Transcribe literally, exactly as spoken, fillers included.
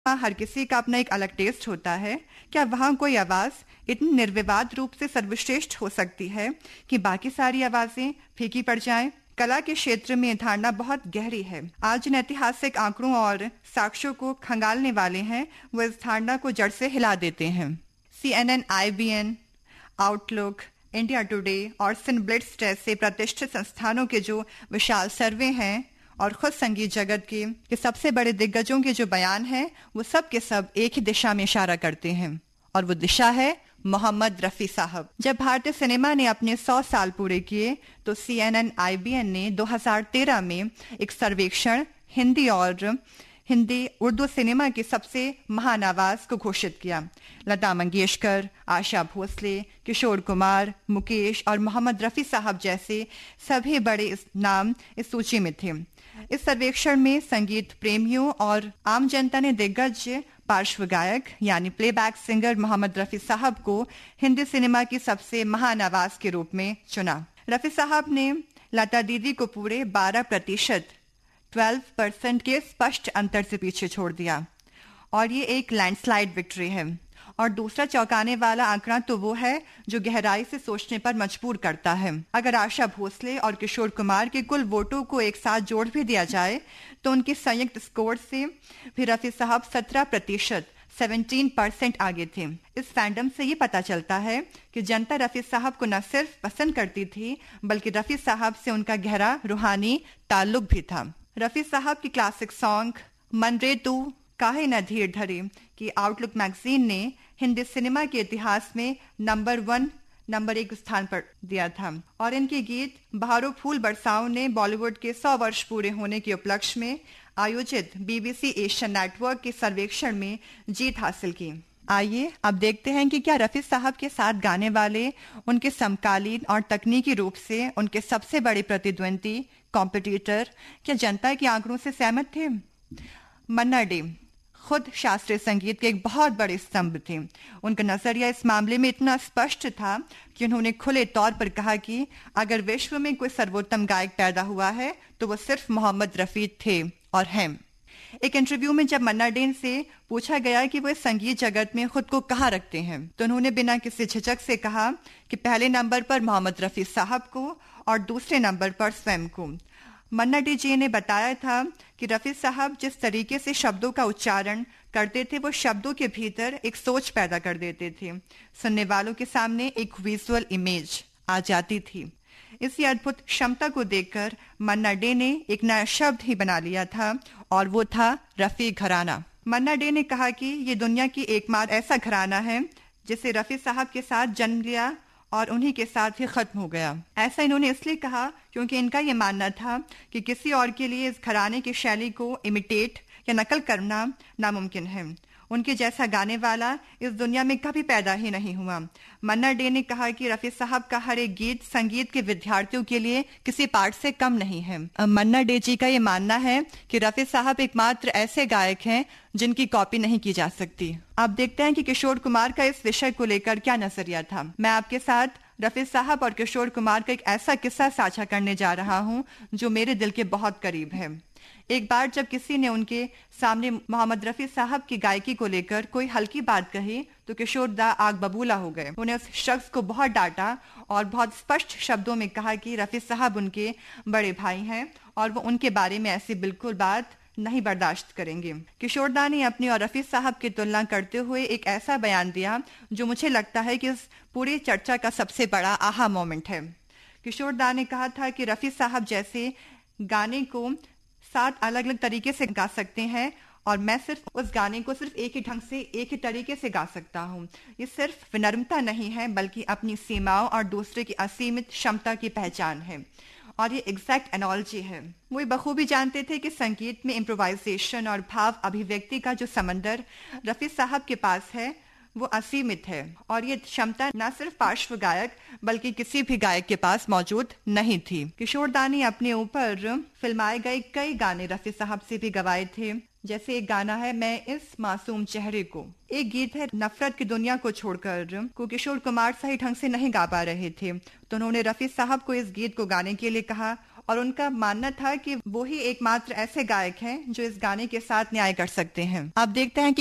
हाँ, हर किसी का अपना एक अलग टेस्ट होता है। क्या वहाँ कोई आवाज इतनी निर्विवाद रूप से सर्वश्रेष्ठ हो सकती है कि बाकी सारी आवाजें फीकी पड़ जाएं? कला के क्षेत्र में धारणा बहुत गहरी है। आज जिन ऐतिहासिक आंकड़ों और साक्ष्यों को खंगालने वाले हैं, वो इस धारणा को जड़ से हिला देते हैं। सी एन एन, आई B N, outlook, India today और सिनब्लिट्स जैसे प्रतिष्ठित संस्थानों के जो विशाल सर्वे हैं और खुद संगीत जगत के, के सबसे बड़े दिग्गजों के जो बयान हैं, वो सब के सब एक ही दिशा में इशारा करते हैं, और वो दिशा है मोहम्मद रफी साहब। जब भारतीय सिनेमा ने अपने सौ साल पूरे किए तो सी एन एन आई बी एन ने दो हज़ार तेरह में एक सर्वेक्षण हिंदी और हिंदी उर्दू सिनेमा की सबसे महान आवाज को घोषित किया। लता मंगेशकर, आशा भोसले, किशोर कुमार, मुकेश और मोहम्मद रफी साहब जैसे सभी बड़े इस नाम इस सूची में थे। इस सर्वेक्षण में संगीत प्रेमियों और आम जनता ने दिग्गज पार्श्व गायक यानी प्लेबैक सिंगर मोहम्मद रफी साहब को हिंदी सिनेमा की सबसे महान आवाज के रूप में चुना। रफी साहब ने लता दीदी को पूरे बारह प्रतिशत बारह परसेंट के स्पष्ट अंतर से पीछे छोड़ दिया, और ये एक लैंडस्लाइड विक्ट्री है। और दूसरा चौंकाने वाला आंकड़ा तो वो है जो गहराई से सोचने पर मजबूर करता है। अगर आशा भोसले और किशोर कुमार के कुल वोटों को एक साथ जोड़ भी दिया जाए तो उनके संयुक्त स्कोर से भी रफी साहब सत्रह प्रतिशत सत्रह परसेंट आगे थे। इस फैंडम से ये पता चलता है कि जनता रफी साहब को न सिर्फ पसंद करती थी, बल्कि रफी साहब से उनका गहरा रूहानी ताल्लुक भी था। रफी साहब की क्लासिक सॉन्ग मन रे तू काहे न धीर धरे की आउटलुक मैगजीन ने हिंदी सिनेमा के इतिहास में नंबर वन नंबर एक स्थान पर दिया था, और इनके गीत बहारो फूल बरसाओ ने बॉलीवुड के सौ वर्ष पूरे होने के उपलक्ष्य में आयोजित B B C Asian network के सर्वेक्षण में जीत हासिल की। आइए अब देखते हैं कि क्या रफी साहब के साथ गाने वाले उनके समकालीन और तकनीकी रूप से उनके सबसे बड़े प्रतिद्वंदी कॉम्पिटिटर क्या जनता के आंकड़ों से सहमत थे। मन्ना डे खुद शास्त्रीय संगीत के एक बहुत बड़े स्तंभ थे। उनका नजरिया इस मामले में इतना स्पष्ट था कि उन्होंने खुले तौर पर कहा कि अगर विश्व में कोई सर्वोत्तम गायक पैदा हुआ है तो वो सिर्फ मोहम्मद रफी थे और हैं। एक इंटरव्यू में जब मन्ना डे से पूछा गया कि वो इस संगीत जगत में खुद को कहाँ रखते हैं, तो उन्होंने बिना किसी झिझक से कहा कि पहले नंबर पर मोहम्मद रफी साहब को और दूसरे नंबर पर स्वयं को। मन्ना डे जी ने बताया था कि रफी साहब जिस तरीके से शब्दों का उच्चारण करते थे, वो शब्दों के भीतर एक सोच पैदा कर देते थे। सुनने वालों के सामने एक विजुअल इमेज आ जाती थी। इसी अद्भुत क्षमता को देखकर मन्ना डे ने एक नया शब्द ही बना लिया था, और वो था रफी घराना। मन्ना डे ने कहा कि ये दुनिया की एकमात्र ऐसा घराना है जिसे रफी साहब के साथ जन्म लिया और उन्हीं के साथ ही खत्म हो गया। ऐसा इन्होंने इसलिए कहा क्योंकि इनका ये मानना था कि किसी और के लिए इस घराने की शैली को इमिटेट या नकल करना नामुमकिन है। उनके जैसा गाने वाला इस दुनिया में कभी पैदा ही नहीं हुआ। मन्ना डे ने कहा कि रफी साहब का हर एक गीत संगीत के विद्यार्थियों के लिए किसी पार्ट से कम नहीं है। मन्ना डे जी का ये मानना है कि रफी साहब एकमात्र ऐसे गायक हैं जिनकी कॉपी नहीं की जा सकती। अब देखते हैं कि किशोर कुमार का इस विषय को लेकर क्या नजरिया था। मैं आपके साथ रफी साहब और किशोर कुमार का एक ऐसा किस्सा साझा करने जा रहा हूँ जो मेरे दिल के बहुत करीब है। एक बार जब किसी ने उनके सामने मोहम्मद रफी साहब की गायकी को लेकर कोई हल्की बात कही तो किशोर दा आग बबूला हो गए। उन्हें उस शख्स को बहुत डांटा और बहुत स्पष्ट शब्दों में कहा कि रफी साहब उनके बड़े भाई हैं और वो उनके बारे में ऐसी बिल्कुल बात नहीं बर्दाश्त करेंगे। किशोर दा ने अपनी और रफी साहब की तुलना करते हुए एक ऐसा बयान दिया जो मुझे लगता है कि इस पूरी चर्चा का सबसे बड़ा आहा मोमेंट है। किशोर दा ने कहा था कि रफी साहब जैसे गाने को सात अलग अलग तरीके से गा सकते हैं और मैं सिर्फ उस गाने को सिर्फ एक ही ढंग से एक ही तरीके से गा सकता हूँ। ये सिर्फ विनम्रता नहीं है बल्कि अपनी सीमाओं और दूसरे की असीमित क्षमता की पहचान है, और ये एग्जैक्ट एनोलॉजी है। वो बखूबी जानते थे कि संगीत में इम्प्रोवाइजेशन और भाव अभिव्यक्ति का जो समंदर रफी साहब के पास है वो असीमित है, और ये क्षमता न सिर्फ पार्श्व गायक बल्कि किसी भी गायक के पास मौजूद नहीं थी। किशोर दा ने अपने ऊपर फिल्माए गए कई गाने रफी साहब से भी गवाए थे, जैसे एक गाना है मैं इस मासूम चेहरे को। एक गीत है नफरत की दुनिया को छोड़कर को किशोर कुमार सही ढंग से नहीं गा पा रहे थे, तो उन्होंने रफी साहब को इस गीत को गाने के लिए कहा और उनका मानना था कि वो ही एकमात्र ऐसे गायक हैं जो इस गाने के साथ न्याय कर सकते हैं। आप देखते हैं कि